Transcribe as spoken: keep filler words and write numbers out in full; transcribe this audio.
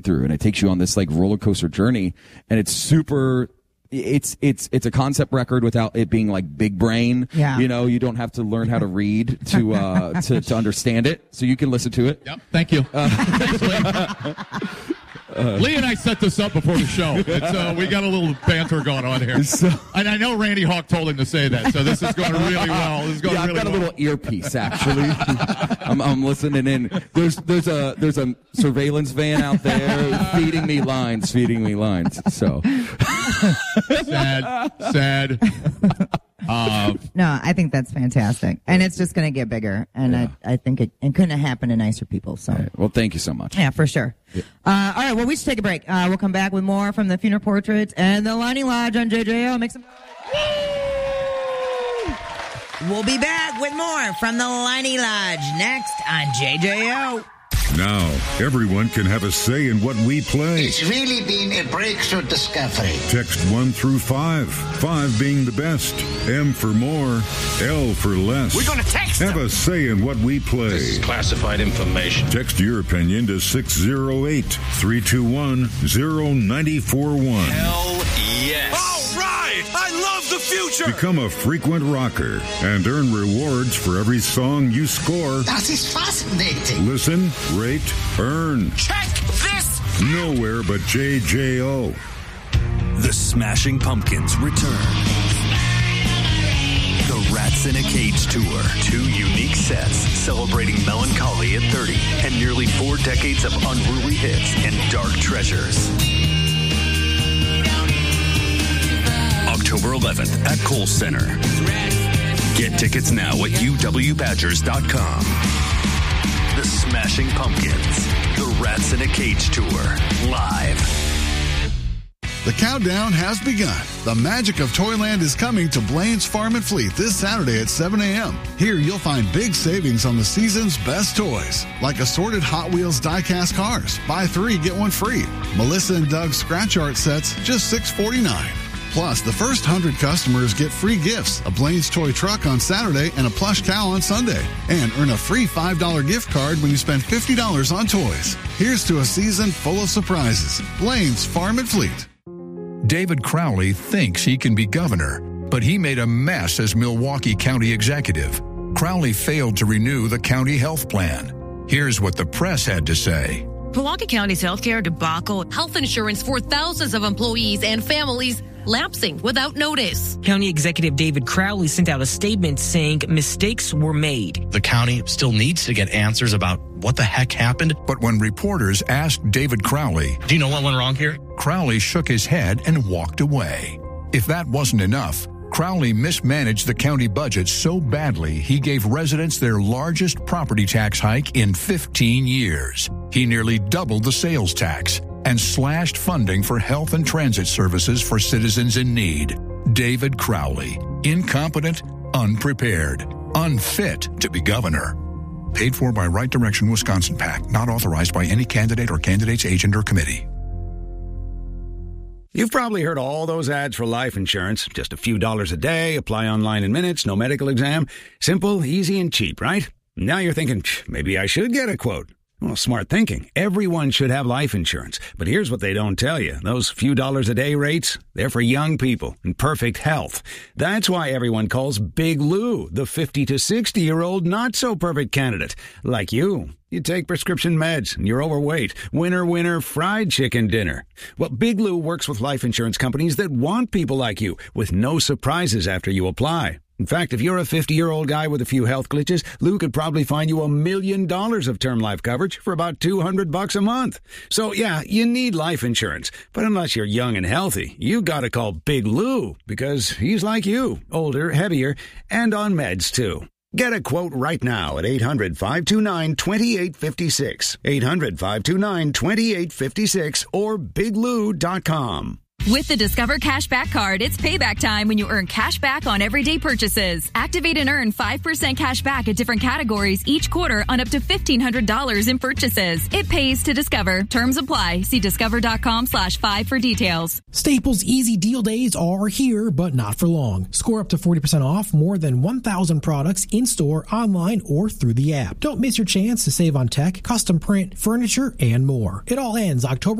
through, and it takes you on this like roller coaster journey, and it's super. It's it's it's a concept record without it being like big brain. Yeah. You know, you don't have to learn how to read to uh, to to understand it, so you can listen to it. Yep. Thank you. Uh, Thanks, Lee. Uh, Lee and I set this up before the show. It's, uh, we got a little banter going on here. So, and I know Randy Hawk told him to say that, so this is going really well. This is going yeah, really I've got well. a little earpiece, actually. I'm, I'm listening in. There's there's a there's a surveillance van out there feeding me lines, feeding me lines. So sad, sad. Uh, no, I think that's fantastic, and it's just going to get bigger. And yeah. I, I think it, it couldn't happen to nicer people. So, right. Well, thank you so much. Yeah, for sure. Yeah. Uh, all right, well, we should take a break. Uh, we'll come back with more from the Funeral Portraits and the Lonnie Lodge on J J O. Make some. We'll be back with more from the Lonnie Lodge next on J J O. Now, everyone can have a say in what we play. It's really been a breakthrough discovery. Text one through five. Five being the best. M for more. L for less. We're going to text Have them. a say in what we play. This is classified information. Text your opinion to six oh eight, three two one, oh nine four one. Hell yes. All right. I love the future. Become a frequent rocker and earn rewards for every song you score. That is fascinating. Listen, rate, earn. Check this. Nowhere but J J O. The Smashing Pumpkins return. The Rats in a Cage Tour. Two unique sets celebrating melancholy at thirty and nearly four decades of unruly hits and dark treasures. October eleventh at Kohl Center. Get tickets now at U W Badgers dot com. The Smashing Pumpkins. The Rats in a Cage Tour. Live. The countdown has begun. The magic of Toyland is coming to Blaine's Farm and Fleet this Saturday at seven a.m. Here you'll find big savings on the season's best toys, like assorted Hot Wheels die-cast cars. Buy three, get one free. Melissa and Doug's scratch art sets, just six forty-nine. Plus, the first one hundred customers get free gifts, a Blaine's Toy Truck on Saturday and a plush cow on Sunday. And earn a free five dollars gift card when you spend fifty dollars on toys. Here's to a season full of surprises. Blaine's Farm and Fleet. David Crowley thinks he can be governor, but he made a mess as Milwaukee County executive. Crowley failed to renew the county health plan. Here's what the press had to say. Milwaukee County's healthcare debacle, health insurance for thousands of employees and families lapsing without notice. County Executive David Crowley sent out a statement saying mistakes were made. The county still needs to get answers about what the heck happened. But when reporters asked David Crowley, do you know what went wrong here? Crowley shook his head and walked away. If that wasn't enough, Crowley mismanaged the county budget so badly he gave residents their largest property tax hike in fifteen years. He nearly doubled the sales tax and slashed funding for health and transit services for citizens in need. David Crowley, incompetent, unprepared, unfit to be governor. Paid for by Right Direction Wisconsin PAC, not authorized by any candidate or candidate's agent or committee. You've probably heard all those ads for life insurance. Just a few dollars a day, apply online in minutes, no medical exam. Simple, easy, and cheap, right? Now you're thinking, maybe I should get a quote. Well, smart thinking. Everyone should have life insurance. But here's what they don't tell you. Those few dollars a day rates, they're for young people in perfect health. That's why everyone calls Big Lou the fifty to sixty-year-old not-so-perfect candidate. Like you. You take prescription meds, and you're overweight. Winner, winner, fried chicken dinner. Well, Big Lou works with life insurance companies that want people like you, with no surprises after you apply. In fact, if you're a fifty-year-old guy with a few health glitches, Lou could probably find you a million dollars of term life coverage for about two hundred bucks a month. So, yeah, you need life insurance. But unless you're young and healthy, you gotta call Big Lou, because he's like you, older, heavier, and on meds, too. Get a quote right now at eight hundred, five two nine, two eight five six, eight hundred, five two nine, two eight five six, or big lou dot com. With the Discover Cashback Card, it's payback time when you earn cash back on everyday purchases. Activate and earn five percent cash back at different categories each quarter on up to fifteen hundred dollars in purchases. It pays to Discover. Terms apply. See discover.com slash five for details. Staples Easy Deal Days are here, but not for long. Score up to forty percent off more than one thousand products in-store, online, or through the app. Don't miss your chance to save on tech, custom print, furniture, and more. It all ends October